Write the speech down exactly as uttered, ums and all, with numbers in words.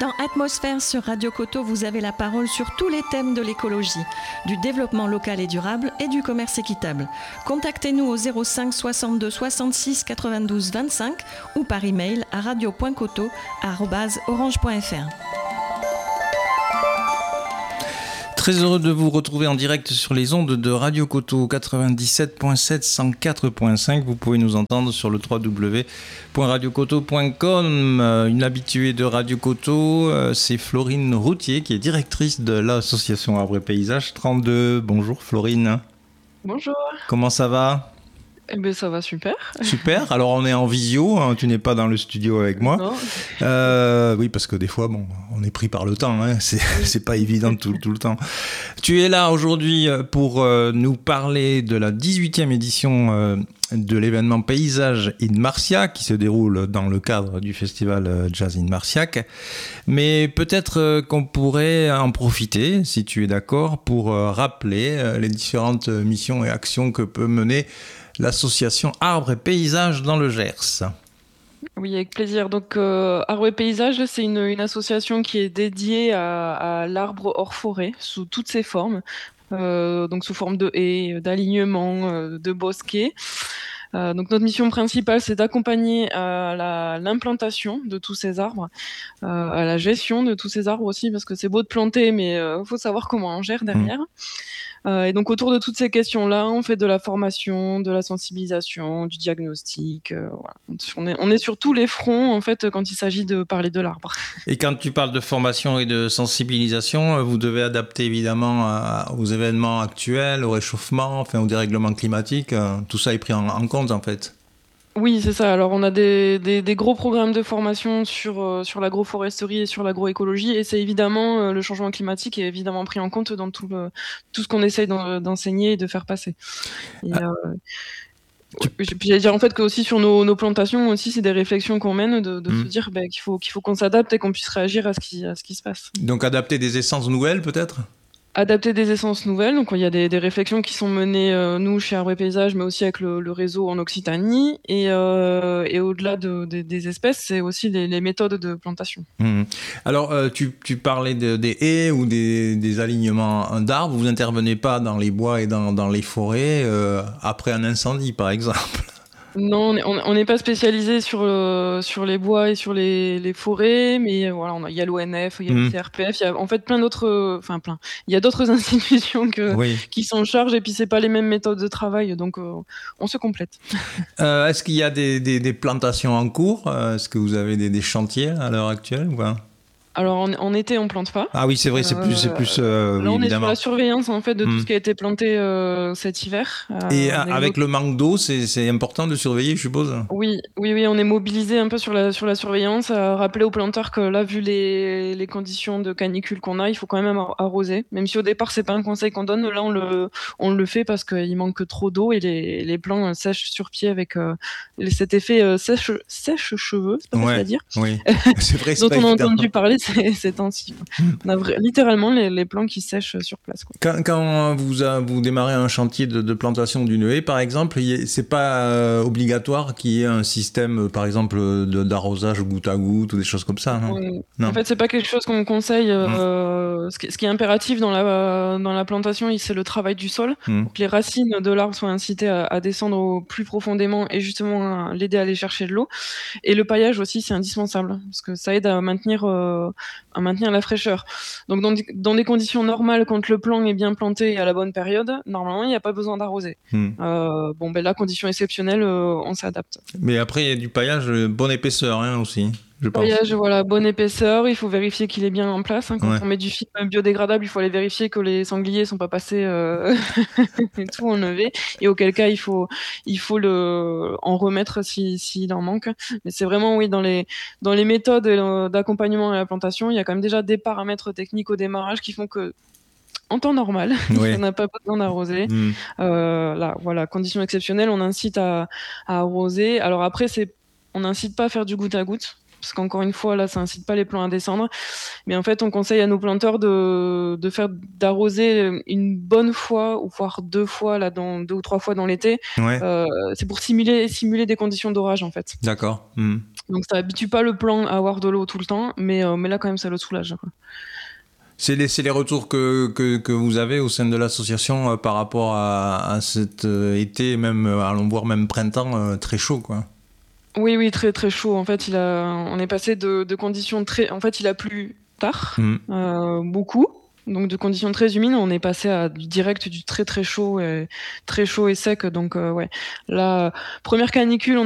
Dans Atmosphère sur Radio Coteau, vous avez la parole sur tous les thèmes de l'écologie, du développement local et durable et du commerce équitable. Contactez-nous au zéro cinq soixante-deux soixante-six quatre-vingt-douze vingt-cinq ou par email à radio point coteau arobase orange point f r. Très heureux de vous retrouver en direct sur les ondes de Radio Coteau quatre-vingt-dix-sept point sept, cent quatre point cinq. Vous pouvez nous entendre sur le w w w point radio coteau point com. Une habituée de Radio Coteau, c'est Florine Routier qui est directrice de l'association Arbres et Paysages trente-deux. Bonjour Florine. Bonjour. Comment ça va ? Eh bien, ça va super. Super. Alors, on est en visio. Hein, tu n'es pas dans le studio avec moi. Non. Euh, oui, parce que des fois, bon, on est pris par le temps. Hein, c'est, c'est pas évident tout, tout le temps. Tu es là aujourd'hui pour euh, nous parler de la dix-huitième édition euh, de l'événement Paysage in Marciac qui se déroule dans le cadre du festival Jazz in Marciac. Mais peut-être euh, qu'on pourrait en profiter, si tu es d'accord, pour euh, rappeler euh, les différentes missions et actions que peut mener l'association Arbres et Paysages dans le Gers. Oui, avec plaisir. Donc, euh, Arbres et Paysages, c'est une, une association qui est dédiée à, à l'arbre hors forêt, sous toutes ses formes, euh, donc sous forme de haies, d'alignements, euh, de bosquets. Euh, donc notre mission principale, c'est d'accompagner à la, l'implantation de tous ces arbres, euh, à la gestion de tous ces arbres aussi, parce que c'est beau de planter, mais il euh, faut savoir comment on gère derrière. Mmh. Euh, et donc autour de toutes ces questions-là, on fait de la formation, de la sensibilisation, du diagnostic. Euh, voilà. on, est, on est sur tous les fronts en fait quand il s'agit de parler de l'arbre. Et quand tu parles de formation et de sensibilisation, vous devez adapter évidemment à, aux événements actuels, au réchauffement, enfin au dérèglement climatique. Tout ça est pris en, en compte en fait. Oui, c'est ça. Alors, on a des, des, des gros programmes de formation sur, euh, sur l'agroforesterie et sur l'agroécologie. Et c'est évidemment, euh, le changement climatique est évidemment pris en compte dans tout, le, tout ce qu'on essaye d'enseigner et de faire passer. Et, ah. euh, tu... Puis j'allais dire en fait que aussi sur nos, nos plantations, aussi, c'est des réflexions qu'on mène de, de mmh. se dire bah, qu'il faut, qu'il faut qu'on s'adapte et qu'on puisse réagir à ce qui, à ce qui se passe. Donc, adapter des essences nouvelles peut-être ? Adapter des essences nouvelles, donc il y a des, des réflexions qui sont menées euh, nous chez Arbres et Paysages, mais aussi avec le, le réseau en Occitanie, et, euh, et au-delà de, de, des espèces, c'est aussi les, les méthodes de plantation. Mmh. Alors euh, tu, tu parlais de, des haies ou des, des alignements d'arbres, vous n'intervenez pas dans les bois et dans, dans les forêts euh, après un incendie par exemple? Non, on n'est pas spécialisé sur, le, sur les bois et sur les, les forêts, mais voilà, il y a l'O N F, il y a le C R P F, il y a en fait plein d'autres, enfin plein, il y a d'autres institutions que, oui. qui s'en chargent et puis c'est pas les mêmes méthodes de travail, donc euh, on se complète. Euh, est-ce qu'il y a des, des, des plantations en cours ? Est-ce que vous avez des, des chantiers à l'heure actuelle ou pas ? Alors en, en été on plante pas. Ah oui c'est vrai c'est plus c'est plus euh, là oui, on évidemment. est sur la surveillance en fait de mmh. tout ce qui a été planté euh, cet hiver. Euh, Et avec le manque d'eau c'est c'est important de surveiller je suppose. Oui oui oui on est mobilisé un peu sur la sur la surveillance, à rappeler aux planteurs que là vu les les conditions de canicule qu'on a il faut quand même arroser. Même si au départ c'est pas un conseil qu'on donne, là on le on le fait parce qu'il manque trop d'eau et les les plants sèchent sur pied avec euh, cet effet euh, sèche sèche cheveux c'est pas ouais, facile à dire. Oui c'est vrai. dont on a entendu parler ces, ces temps-ci. On a vra- littéralement les, les plants qui sèchent sur place. Quoi. Quand, quand vous, a, vous démarrez un chantier de, de plantation d'une haie, par exemple, c'est pas euh, obligatoire qu'il y ait un système, par exemple, de, d'arrosage goutte à goutte ou des choses comme ça, non, oui. non. En fait, c'est pas quelque chose qu'on conseille. Euh, mmh. ce, qui, ce qui est impératif dans la, dans la plantation, c'est le travail du sol. Mmh. Pour que les racines de l'arbre soient incitées à, à descendre au plus profondément et justement à l'aider à aller chercher de l'eau. Et le paillage aussi, c'est indispensable parce que ça aide à maintenir, euh, à maintenir la fraîcheur. Donc, dans, dans des conditions normales, quand le plant est bien planté et à la bonne période, normalement, il n'y a pas besoin d'arroser. Mmh. Euh, bon, ben là, conditions exceptionnelles, euh, on s'adapte. Mais après, il y a du paillage bonne épaisseur hein, aussi. Je pense. Paillage, voilà, bonne épaisseur, il faut vérifier qu'il est bien en place. Hein. Quand ouais. on met du film biodégradable, il faut aller vérifier que les sangliers ne sont pas passés euh, et tout enlevé. Et auquel cas, il faut, il faut le, en remettre s'il si, si en manque. Mais c'est vraiment, oui, dans les, dans les méthodes d'accompagnement à la plantation, il y a quand même déjà des paramètres techniques au démarrage qui font que en temps normal, oui. on n'a pas besoin d'arroser. Mmh. Euh, là, voilà, conditions exceptionnelles, on incite à, à arroser. Alors après, c'est, on n'incite pas à faire du goutte à goutte. Parce qu'encore une fois, là, ça incite pas les plants à descendre. Mais en fait, on conseille à nos planteurs de, de faire, d'arroser une bonne fois, ou voire deux fois, là, dans, deux ou trois fois dans l'été. Ouais. Euh, c'est pour simuler, simuler des conditions d'orage, en fait. D'accord. Mmh. Donc ça habitue pas le plant à avoir de l'eau tout le temps, mais, euh, mais là quand même ça le soulage. Quoi. C'est les, c'est les retours que, que, que vous avez au sein de l'association euh, par rapport à, à cet euh, été, même, euh, allons voir même printemps, euh, très chaud, quoi. Oui, oui, très très chaud. En fait, il a, on est passé de, de conditions très. En fait, il a plu tard, Mm. euh, beaucoup. Donc de conditions très humides, on est passé à du direct du très très chaud et très chaud et sec. Donc euh, ouais, là, première canicule. On